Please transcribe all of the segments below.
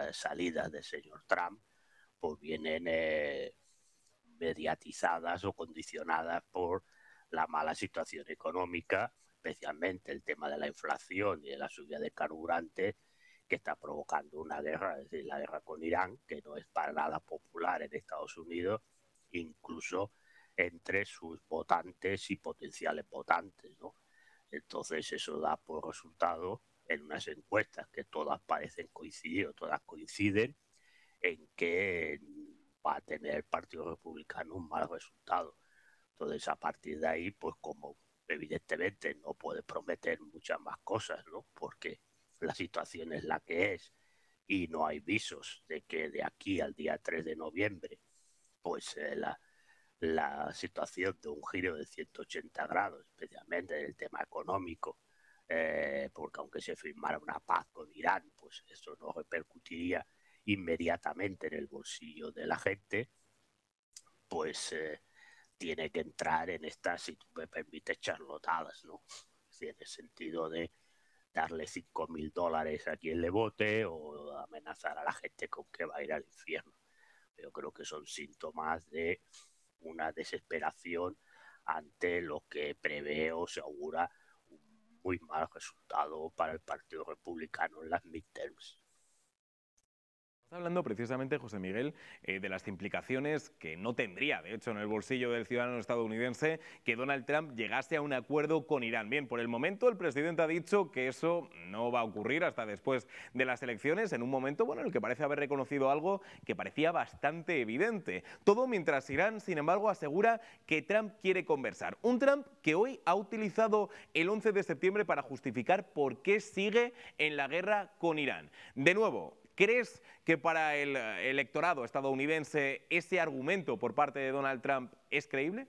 salidas del señor Trump pues vienen mediatizadas o condicionadas por la mala situación económica, especialmente el tema de la inflación y de la subida de carburantes, que está provocando una guerra, es decir, la guerra con Irán, que no es para nada popular en Estados Unidos, incluso entre sus votantes y potenciales votantes, ¿no? Entonces eso da por resultado en unas encuestas que todas parecen coincidir o todas coinciden en que va a tener el Partido Republicano un mal resultado. Entonces, a partir de ahí, pues como evidentemente no puede prometer muchas más cosas, ¿no? Porque la situación es la que es y no hay visos de que de aquí al día 3 de noviembre, pues la situación de un giro de 180 grados, especialmente en el tema económico, porque aunque se firmara una paz con Irán, pues eso no repercutiría inmediatamente en el bolsillo de la gente, pues tiene que entrar en estas, si tú me permites, charlotadas, ¿no? En el sentido de darle $5.000 a quien le vote o amenazar a la gente con que va a ir al infierno. Yo creo que son síntomas de una desesperación ante lo que prevé o se augura un muy mal resultado para el Partido Republicano en las midterms. Está hablando precisamente, José Miguel, de las implicaciones que no tendría, de hecho, en el bolsillo del ciudadano estadounidense que Donald Trump llegase a un acuerdo con Irán. Bien, por el momento el presidente ha dicho que eso no va a ocurrir hasta después de las elecciones, en un momento, bueno, en el que parece haber reconocido algo que parecía bastante evidente. Todo mientras Irán, sin embargo, asegura que Trump quiere conversar. Un Trump que hoy ha utilizado el 11 de septiembre para justificar por qué sigue en la guerra con Irán. De nuevo, ¿crees que para el electorado estadounidense ese argumento por parte de Donald Trump es creíble?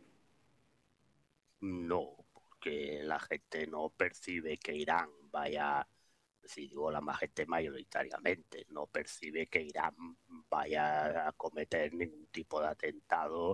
No, porque la gente no percibe que Irán vaya, si digo la gente mayoritariamente, no percibe que Irán vaya a cometer ningún tipo de atentado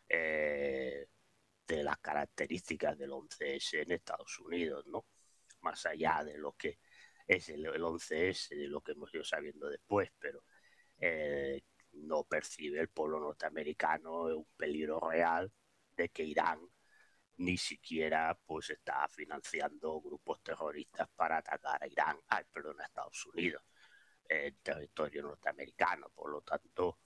de las características del 11S en Estados Unidos, ¿no? Más allá de lo que es el 11S, de lo que hemos ido sabiendo después, pero no percibe el pueblo norteamericano un peligro real de que Irán ni siquiera pues está financiando grupos terroristas para atacar a Irán, perdón, a Estados Unidos, en territorio norteamericano. Por lo tanto,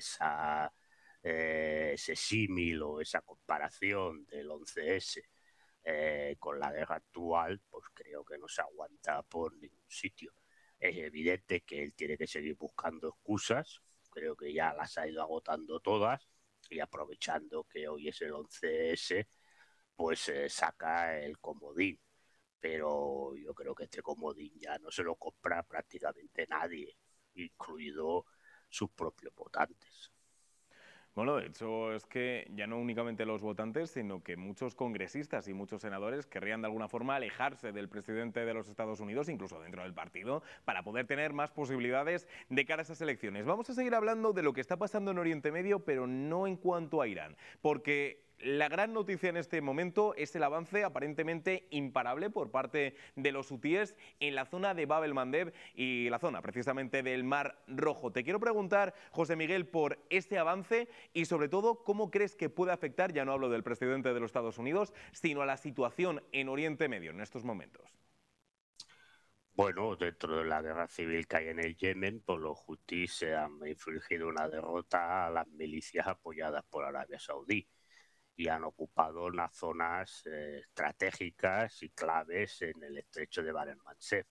ese símil o esa comparación del 11S con la guerra actual, pues creo que no se aguanta por ningún sitio. Es evidente que él tiene que seguir buscando excusas, creo que ya las ha ido agotando todas y aprovechando que hoy es el 11S, pues saca el comodín. Pero yo creo que este comodín ya no se lo compra prácticamente nadie, incluido sus propios votantes. Bueno, de hecho es que ya no únicamente los votantes, sino que muchos congresistas y muchos senadores querrían de alguna forma alejarse del presidente de los Estados Unidos, incluso dentro del partido, para poder tener más posibilidades de cara a esas elecciones. Vamos a seguir hablando de lo que está pasando en Oriente Medio, pero no en cuanto a Irán, porque la gran noticia en este momento es el avance aparentemente imparable por parte de los hutíes en la zona de Bab el-Mandeb y la zona precisamente del Mar Rojo. Te quiero preguntar, José Miguel, por este avance y sobre todo cómo crees que puede afectar, ya no hablo del presidente de los Estados Unidos, sino a la situación en Oriente Medio en estos momentos. Bueno, dentro de la guerra civil que hay en el Yemen, pues los hutíes se han infligido una derrota a las milicias apoyadas por Arabia Saudí y han ocupado unas zonas estratégicas y claves en el estrecho de Bab el-Mandeb.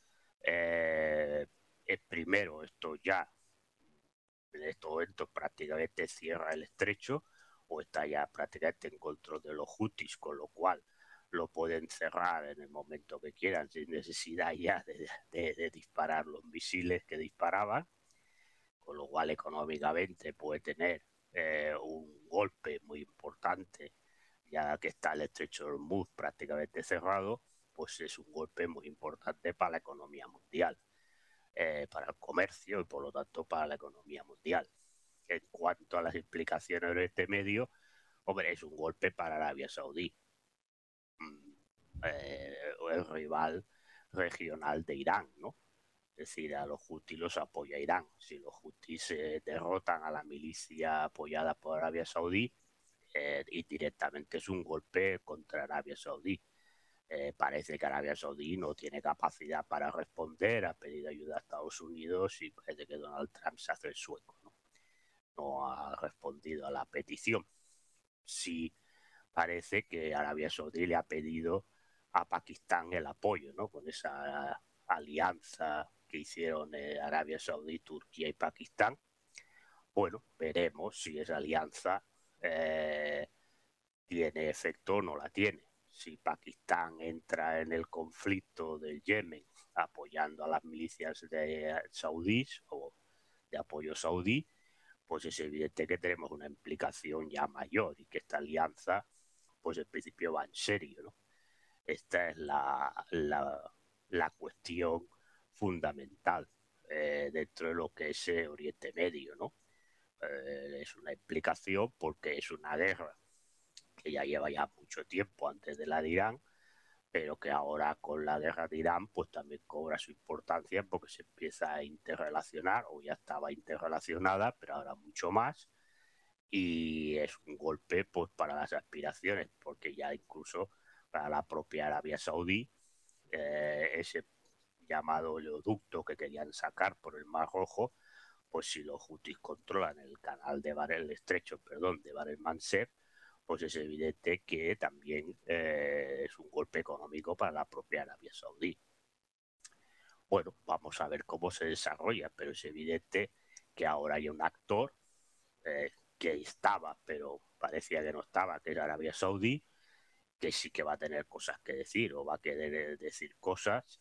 Primero, esto ya en estos momentos prácticamente cierra el estrecho o está ya prácticamente en control de los hutis, con lo cual lo pueden cerrar en el momento que quieran sin necesidad ya de disparar los misiles que disparaban, con lo cual económicamente puede tener un golpe muy importante, ya que está el estrecho de Hormuz prácticamente cerrado, pues es un golpe muy importante para la economía mundial, para el comercio y por lo tanto para la economía mundial. En cuanto a las implicaciones de este medio, hombre, es un golpe para Arabia Saudí, el rival regional de Irán, ¿no? Es decir, a los hutis los apoya Irán. Si los hutis derrotan a la milicia apoyada por Arabia Saudí, indirectamente es un golpe contra Arabia Saudí. Parece que Arabia Saudí no tiene capacidad para responder, ha pedido ayuda a Estados Unidos y parece que Donald Trump se hace el sueco, ¿no? No ha respondido a la petición. Sí parece que Arabia Saudí le ha pedido a Pakistán el apoyo, ¿no? Con esa alianza que hicieron Arabia Saudí, Turquía y Pakistán. Bueno, veremos si esa alianza tiene efecto o no la tiene. Si Pakistán entra en el conflicto del Yemen apoyando a las milicias de saudíes o de apoyo saudí, pues es evidente que tenemos una implicación ya mayor y que esta alianza, pues en principio va en serio, ¿no? Esta es la cuestión fundamental dentro de lo que es Oriente Medio, ¿no? Es una implicación porque es una guerra que ya lleva ya mucho tiempo antes de la de Irán, pero que ahora con la guerra de Irán pues también cobra su importancia porque se empieza a interrelacionar, o ya estaba interrelacionada, pero ahora mucho más, y es un golpe pues para las aspiraciones, porque ya incluso para la propia Arabia Saudí, ese llamado oleoducto que querían sacar por el Mar Rojo, pues si los hutis controlan el canal de el estrecho, perdón, de Bab el Mandeb, pues es evidente que también es un golpe económico para la propia Arabia Saudí. Bueno, vamos a ver cómo se desarrolla, pero es evidente que ahora hay un actor que estaba, pero parecía que no estaba, que era Arabia Saudí, que sí que va a tener cosas que decir o va a querer decir cosas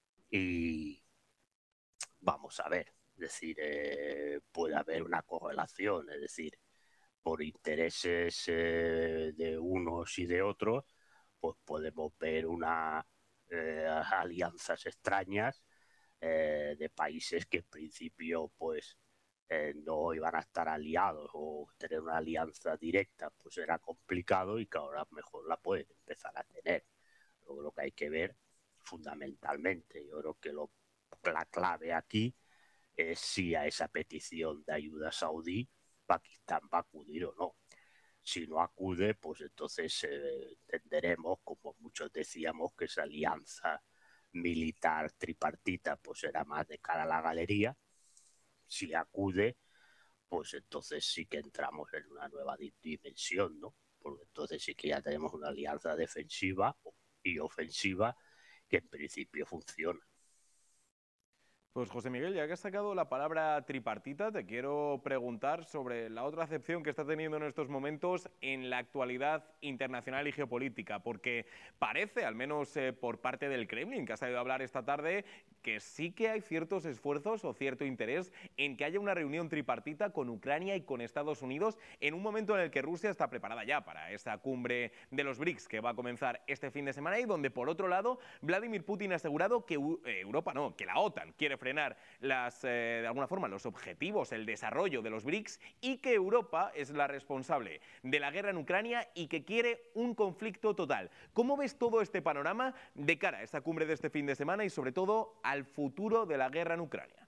y vamos a ver. Es decir, puede haber una correlación, es decir, por intereses de unos y de otros, pues podemos ver una alianzas extrañas de países que en principio pues no iban a estar aliados o tener una alianza directa pues era complicado y que ahora mejor la pueden empezar a tener. Luego lo que hay que ver fundamentalmente, yo creo que la clave aquí es si a esa petición de ayuda saudí Pakistán va a acudir o no. Si no acude, pues entonces entenderemos, como muchos decíamos, que esa alianza militar tripartita pues era más de cara a la galería. Si acude, pues entonces sí que entramos en una nueva dimensión, ¿no? Porque entonces sí que ya tenemos una alianza defensiva y ofensiva que en principio funciona. Pues José Miguel, ya que has sacado la palabra tripartita, te quiero preguntar sobre la otra acepción que está teniendo en estos momentos en la actualidad internacional y geopolítica, porque parece, al menos por parte del Kremlin, que ha salido a hablar esta tarde, que sí que hay ciertos esfuerzos o cierto interés en que haya una reunión tripartita con Ucrania y con Estados Unidos en un momento en el que Rusia está preparada ya para esa cumbre de los BRICS que va a comenzar este fin de semana y donde, por otro lado, Vladimir Putin ha asegurado que que la OTAN quiere frenar de alguna forma los objetivos, el desarrollo de los BRICS y que Europa es la responsable de la guerra en Ucrania y que quiere un conflicto total. ¿Cómo ves todo este panorama de cara a esta cumbre de este fin de semana y sobre todo al futuro de la guerra en Ucrania?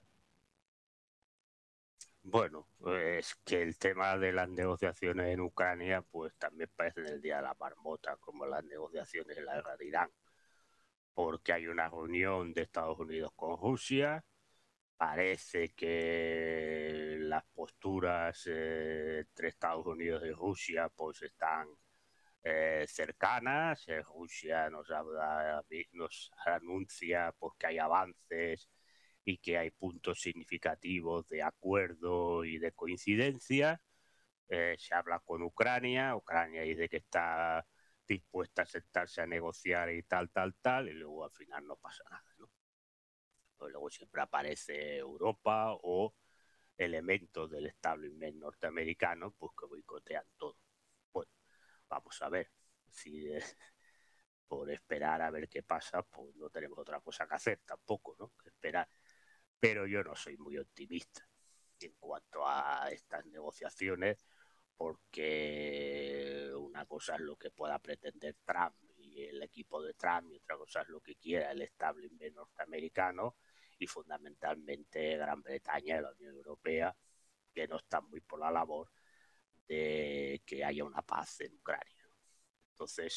Bueno, es que el tema de las negociaciones en Ucrania, pues también parece el día de la marmota, como las negociaciones en la guerra de Irán, porque hay una reunión de Estados Unidos con Rusia. Parece que las posturas entre Estados Unidos y Rusia pues están cercanas. Rusia nos anuncia pues, que hay avances y que hay puntos significativos de acuerdo y de coincidencia. Se habla con Ucrania, Ucrania dice que está dispuesta a sentarse a negociar y tal, tal, tal, y luego al final no pasa nada, ¿no? Pues luego siempre aparece Europa o elementos del establishment norteamericano pues que boicotean todo. Bueno, vamos a ver si por esperar a ver qué pasa, pues no tenemos otra cosa que hacer tampoco, ¿no? Que esperar. Pero yo no soy muy optimista en cuanto a estas negociaciones, porque una cosa es lo que pueda pretender Trump y el equipo de Trump, y otra cosa es lo que quiera el establishment norteamericano, y fundamentalmente Gran Bretaña y la Unión Europea, que no están muy por la labor de que haya una paz en Ucrania. Entonces,